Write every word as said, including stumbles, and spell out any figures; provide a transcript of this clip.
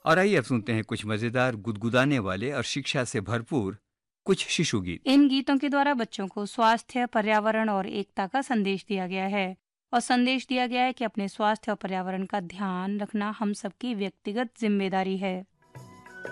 और आइए अब सुनते हैं कुछ मजेदार, गुदगुदाने वाले और शिक्षा से भरपूर कुछ शिशु गीत। इन गीतों के द्वारा बच्चों को स्वास्थ्य, पर्यावरण और एकता का संदेश दिया गया है और संदेश दिया गया है कि अपने स्वास्थ्य और पर्यावरण का ध्यान रखना हम सबकी व्यक्तिगत जिम्मेदारी है।